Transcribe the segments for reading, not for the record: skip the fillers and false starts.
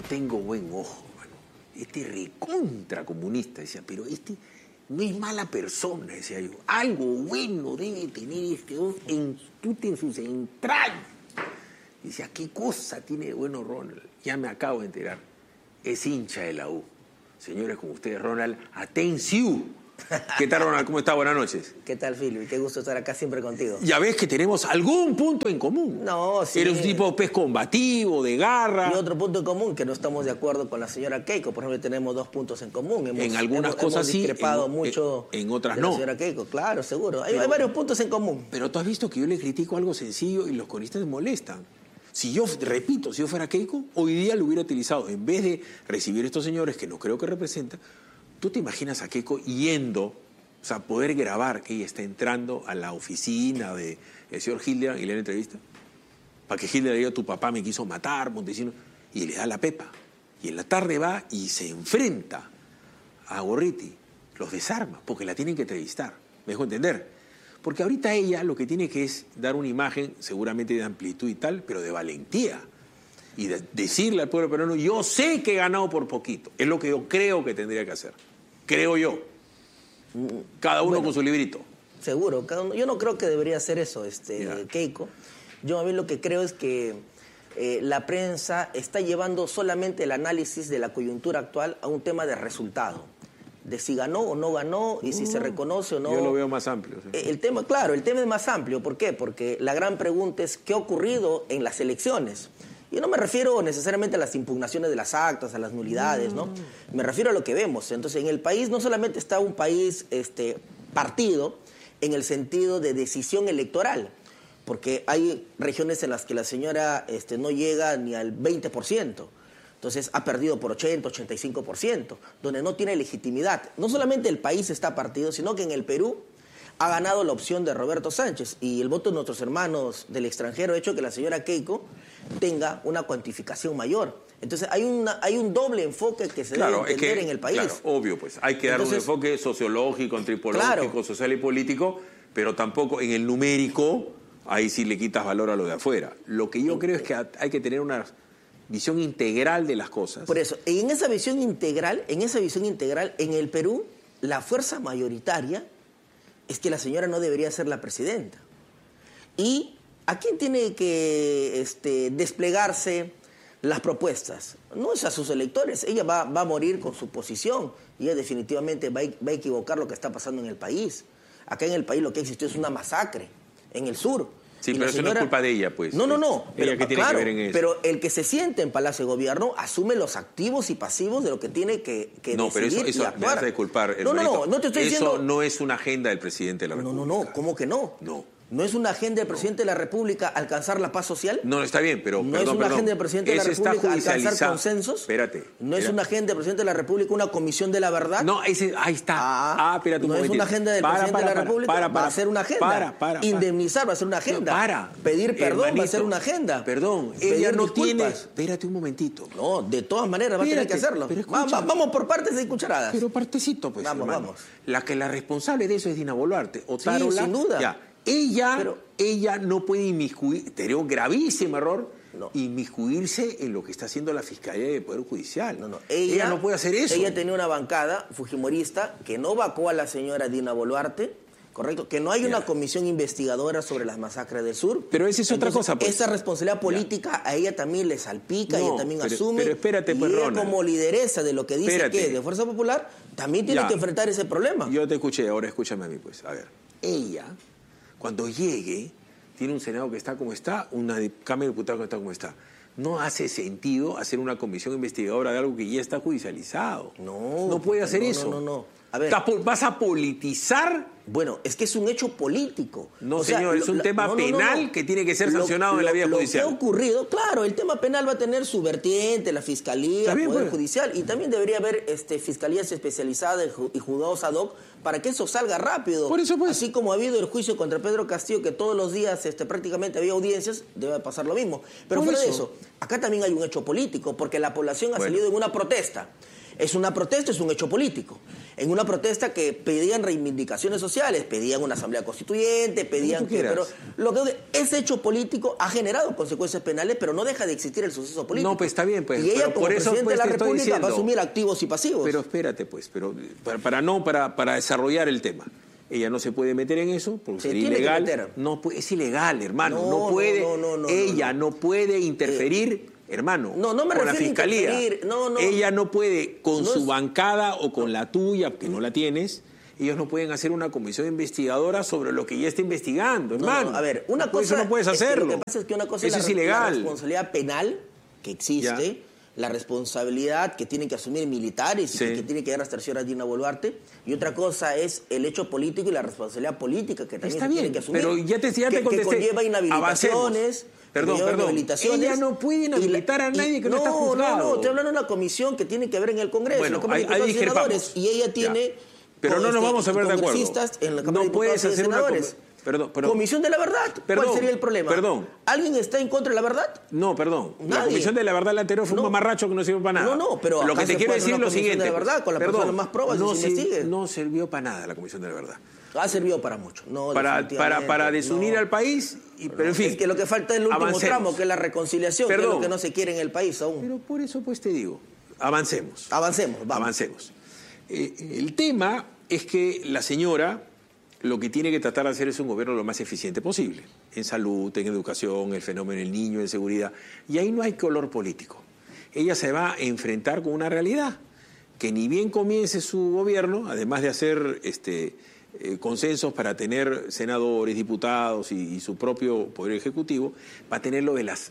tengo buen ojo, mano. Este recontra comunista, decía, pero este no es mala persona, decía yo. Algo bueno debe tener este hombre en sus entrañas. Decía, ¿qué cosa tiene de bueno Ronald? Ya me acabo de enterar. Es hincha de la U. Señores, como ustedes, Ronald, atención. ¿Qué tal, Ronald? ¿Cómo está? Buenas noches. ¿Qué tal, Philip? Qué gusto estar acá siempre contigo. Ya ves que tenemos algún punto en común. No, sí. Eres un tipo pez combativo, de garra. Y otro punto en común, que no estamos de acuerdo con la señora Keiko. Por ejemplo, tenemos 2 puntos en común. En algunas cosas sí, discrepado mucho en otras de no. la señora Keiko, claro, seguro. Hay varios puntos en común. Pero tú has visto que yo le critico algo sencillo y los comunistas me molestan. Si yo, repito, si yo fuera Keiko, hoy día lo hubiera utilizado. En vez de recibir a estos señores que no creo que representan, ¿tú te imaginas a Keiko yendo, o sea, poder grabar que ella está entrando a la oficina del señor Hildebrand y le da entrevista? Para que Hildebrand diga, tu papá me quiso matar, Montesino, y le da la pepa. Y en la tarde va y se enfrenta a Gorriti, los desarma, porque la tienen que entrevistar. ¿Me dejo entender? Porque ahorita ella lo que tiene que es dar una imagen seguramente de amplitud y tal, pero de valentía. Y decirle al pueblo peruano, yo sé que he ganado por poquito. Es lo que yo creo que tendría que hacer. Creo yo. Cada uno con su librito. Seguro. Cada uno. Yo no creo que debería hacer eso, Keiko. Yo a mí lo que creo es que la prensa está llevando solamente el análisis de la coyuntura actual a un tema de resultado. De si ganó o no ganó y si se reconoce o no. Yo lo veo más amplio. Sí. El tema, claro, el tema es más amplio. ¿Por qué? Porque la gran pregunta es ¿qué ha ocurrido en las elecciones? Yo no me refiero necesariamente a las impugnaciones de las actas, a las nulidades, ¿no? Me refiero a lo que vemos. Entonces, en el país no solamente está un país partido en el sentido de decisión electoral, porque hay regiones en las que la señora no llega ni al 20%. Entonces ha perdido por 80, 85%, donde no tiene legitimidad. No solamente el país está partido, sino que en el Perú ha ganado la opción de Roberto Sánchez y el voto de nuestros hermanos del extranjero ha hecho que la señora Keiko tenga una cuantificación mayor. Entonces hay un doble enfoque que se debe entender en el país. Claro, obvio, pues hay que dar un enfoque sociológico, antropológico, social y político, pero tampoco en el numérico, ahí sí le quitas valor a lo de afuera. Lo que yo creo es que hay que tener una visión integral de las cosas. Por eso, en esa visión integral, en el Perú, la fuerza mayoritaria es que la señora no debería ser la presidenta. ¿Y a quién tiene que desplegarse las propuestas? No es a sus electores. Ella va a morir con su posición y ella definitivamente va a equivocar lo que está pasando en el país. Acá en el país lo que existió es una masacre en el sur. Sí, pero eso no es culpa de ella, pues. No. ¿Ella qué tiene que ver en eso? Pero el que se siente en Palacio de Gobierno asume los activos y pasivos de lo que tiene que no, decidir pero eso y actuar. me hace disculpar. No te estoy diciendo... Eso no es una agenda del presidente de la República. No, ¿cómo que no? ¿No es una agenda del presidente de la República alcanzar la paz social? No, está bien, pero... ¿No es una agenda del presidente de la República alcanzar consensos? Espérate. ¿No es una agenda del presidente de la República una comisión de la verdad? No, ahí está. Espérate un ¿No momentito. es una agenda del presidente de la República? Va a ser una agenda. Indemnizar va a ser una agenda. Pedir perdón va a ser una agenda. Perdón, ella no tiene... Espérate un momentito. No, de todas maneras va a tener que hacerlo. Vamos por partes y cucharadas. Pero partecito, pues, Vamos. La responsable de eso es Dina Boluarte. Otárola, sí, sin duda. Ya. Ella no puede inmiscuir, sería un gravísimo error, inmiscuirse en lo que está haciendo la Fiscalía del Poder Judicial. Ella no puede hacer eso. Ella tenía una bancada fujimorista que no vacó a la señora Dina Boluarte, ¿correcto? Que no hay una comisión investigadora sobre las masacres del sur. Pero esa es otra cosa, pues. Esa responsabilidad política a ella también le salpica, ella también asume. Pero espérate, pues, y ella Ronald, como lideresa de lo que dice que es de Fuerza Popular, también tiene que enfrentar ese problema. Yo te escuché, ahora escúchame a mí, pues. A ver, ella... Cuando llegue, tiene un Senado que está como está, una Cámara de Diputados que está como está. No hace sentido hacer una comisión investigadora de algo que ya está judicializado. No puede hacer eso. No. A ver, ¿vas a politizar? Bueno, es que es un hecho político. Señor, es un tema penal que tiene que ser sancionado en la vía judicial. Lo que ha ocurrido, claro, el tema penal va a tener su vertiente, la Fiscalía, el Poder Judicial, y también debería haber fiscalías especializadas y juzgados ad hoc para que eso salga rápido. Por eso, pues. Así como ha habido el juicio contra Pedro Castillo, que todos los días prácticamente había audiencias, debe pasar lo mismo. Pero fuera de eso, acá también hay un hecho político, porque la población ha salido en una protesta. Es una protesta, es un hecho político. En una protesta que pedían reivindicaciones sociales, pedían una asamblea constituyente, pedían que... Pero ese hecho político ha generado consecuencias penales, pero no deja de existir el suceso político. No, pues está bien, pues. Y ella, como presidente de la República, va a asumir activos y pasivos. Pero espérate, pues, para desarrollar el tema. Ella no se puede meter en eso porque sería ilegal. No, es ilegal, hermano. No puede. Ella no puede interferir. Hermano, con la fiscalía, ella no puede, con su bancada o con la tuya, que no la tienes, ellos no pueden hacer una comisión investigadora sobre lo que ya está investigando, hermano. A ver, una cosa... Eso no puedes hacerlo. Lo que pasa es que una cosa eso es ilegal. La responsabilidad penal que existe, la responsabilidad que tienen que asumir militares y que tiene que dar hasta la señora Dina Boluarte, y otra cosa es el hecho político y la responsabilidad política que también tienen que asumir. Pero ya te contesté. Que conlleva inhabilitaciones... Perdón. Ella no puede inhabilitar a nadie que no está juzgado. No, estoy hablando de una comisión que tiene que ver en el Congreso. Bueno, ahí discrepamos. Y ella tiene... Pero no nos vamos a ver de acuerdo. En la Cámara de Diputados y Senadores. Perdón. Comisión de la Verdad. ¿Cuál sería el problema? ¿Alguien está en contra de la verdad? No, perdón. Nadie. La Comisión de la Verdad la anterior fue un mamarracho que no sirvió para nada. Pero lo que te quiero decir es lo siguiente. De la verdad, con las personas más probas y se investigue. No sirvió para nada la Comisión de la Verdad. Ha servido para mucho. Para desunir al país, pero en fin. Es que lo que falta es el último tramo, que es la reconciliación, que es lo que no se quiere en el país aún. Pero por eso pues te digo, avancemos. Vamos. Avancemos. El tema es que la señora lo que tiene que tratar de hacer es un gobierno lo más eficiente posible. En salud, en educación, el fenómeno del niño, en seguridad. Y ahí no hay color político. Ella se va a enfrentar con una realidad, que ni bien comience su gobierno, además de hacer consensos para tener senadores, diputados y su propio poder ejecutivo, va a tener lo de las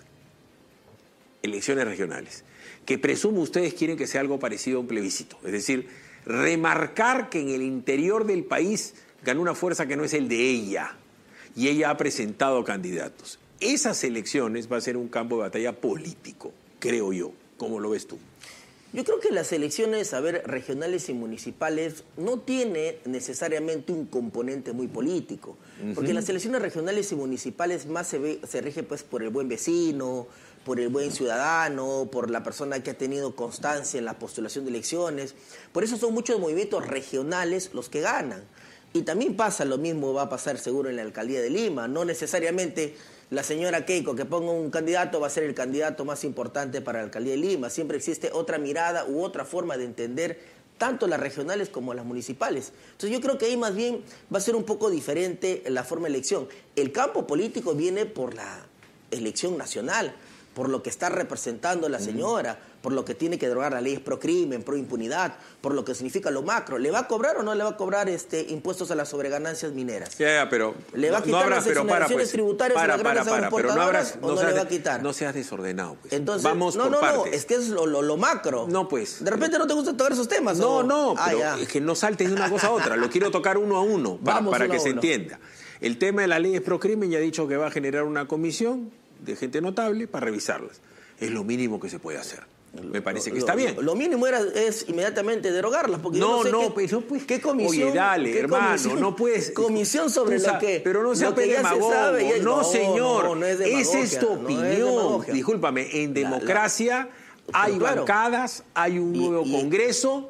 elecciones regionales, que presumo ustedes quieren que sea algo parecido a un plebiscito, es decir, remarcar que en el interior del país ganó una fuerza que no es el de ella, y ella ha presentado candidatos. Esas elecciones va a ser un campo de batalla político, creo yo. ¿Cómo lo ves tú? Yo creo que las elecciones, regionales y municipales no tiene necesariamente un componente muy político, porque las elecciones regionales y municipales más se rige pues por el buen vecino, por el buen ciudadano, por la persona que ha tenido constancia en la postulación de elecciones. Por eso son muchos movimientos regionales los que ganan. Y también pasa lo mismo, va a pasar seguro en la alcaldía de Lima. No necesariamente la señora Keiko que ponga un candidato va a ser el candidato más importante para la alcaldía de Lima. Siempre existe otra mirada u otra forma de entender tanto las regionales como las municipales. Entonces yo creo que ahí más bien va a ser un poco diferente la forma de elección. El campo político viene por la elección nacional, por lo que está representando la señora, por lo que tiene que derogar las leyes pro crimen, pro impunidad, por lo que significa lo macro. ¿Le va a cobrar o no le va a cobrar impuestos a las sobreganancias mineras? Pero ¿le va a quitar las exoneraciones tributarias a las grandes transportadoras o no le va a quitar? No seas desordenado, pues. Entonces, vamos por partes. No, es que es lo macro. No, pues. ¿De repente no te gusta tocar esos temas? No, pero es que no saltes de una cosa a otra. Lo quiero tocar uno a uno para que se entienda. El tema de las leyes pro crimen ya ha dicho que va a generar una comisión de gente notable para revisarlas. Es lo mínimo que se puede hacer. Me parece que está bien. Lo mínimo es inmediatamente derogarlas. Porque pues, ¿qué comisión? Oye, dale, hermano, no puedes... Comisión sobre lo que... Pero no sea demagogo. No, señor. No es esa es tu opinión. Discúlpame, en democracia hay bancadas, hay un nuevo Congreso.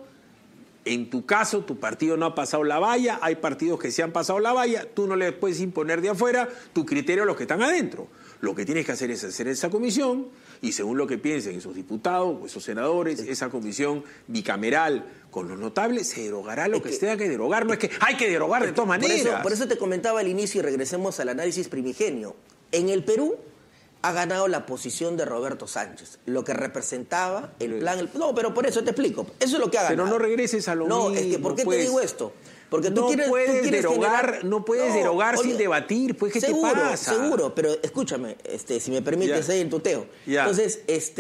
En tu caso, tu partido no ha pasado la valla, hay partidos que se han pasado la valla, tú no le puedes imponer de afuera tu criterio a los que están adentro. Lo que tienes que hacer es hacer esa comisión y según lo que piensen esos diputados o esos senadores, esa comisión bicameral con los notables, se derogará lo que se tenga que derogar. No es que hay que derogar de todas maneras. Por eso te comentaba al inicio y regresemos al análisis primigenio. En el Perú ha ganado la posición de Roberto Sánchez, lo que representaba el plan... No, pero por eso te explico. Eso es lo que ha ganado. Pero no regreses a lo mismo. No, es que ¿por qué te digo esto? Porque no puedes derogar sin debatir, pues, ¿qué te pasa? Seguro, pero escúchame, si me permites ahí el tuteo. Entonces,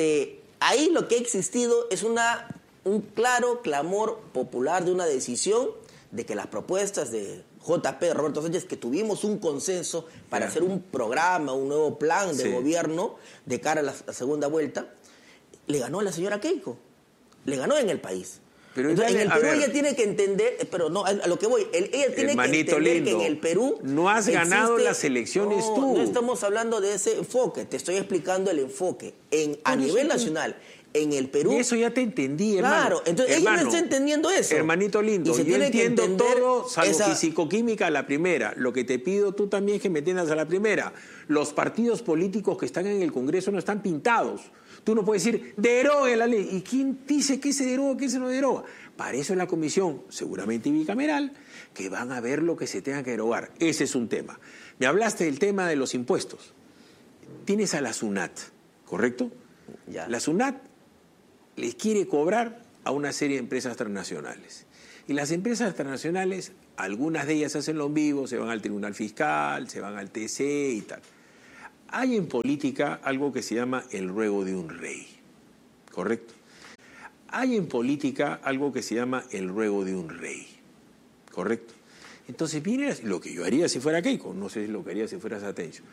ahí lo que ha existido es un claro clamor popular de una decisión de que las propuestas de JP, Roberto Sánchez, que tuvimos un consenso para hacer un programa, un nuevo plan de gobierno de cara a la segunda vuelta, le ganó a la señora Keiko. Le ganó en el país. Pero entonces, dale, en el Perú ella tiene que entender, pero no, a lo que voy, ella tiene que entender lindo, que en el Perú no has ganado las elecciones tú. No estamos hablando de ese enfoque, te estoy explicando el enfoque. A nivel nacional, en el Perú... Y eso ya te entendí, hermano. Claro, entonces ella no está entendiendo eso. Hermanito lindo, yo entiendo todo, salvo fisicoquímica a la primera. Lo que te pido tú también es que me entiendas a la primera. Los partidos políticos que están en el Congreso no están pintados. Tú no puedes decir, derogue la ley. ¿Y quién dice que se deroga, que se no deroga? Para eso es la comisión, seguramente bicameral, que van a ver lo que se tenga que derogar. Ese es un tema. Me hablaste del tema de los impuestos. Tienes a la SUNAT, ¿correcto? Ya. La SUNAT les quiere cobrar a una serie de empresas transnacionales. Y las empresas transnacionales, algunas de ellas hacen lo vivo, se van al Tribunal Fiscal, se van al TC y tal. Hay en política algo que se llama el ruego de un rey, ¿correcto? Hay en política algo que se llama el ruego de un rey, ¿correcto? Entonces viene lo que yo haría si fuera Keiko, no sé lo que haría si fuera Atencio.